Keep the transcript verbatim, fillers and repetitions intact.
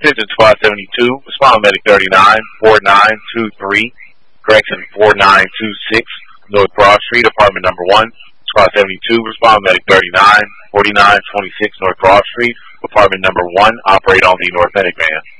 Attention Squad seventy-two, respond medic thirty-nine, four nine two three, correction four nine two six, North Broad Street, apartment number one. Squad seventy-two, respond medic thirty-nine, forty-nine twenty-six North Broad Street, apartment number one, operate on the North Atlantic van.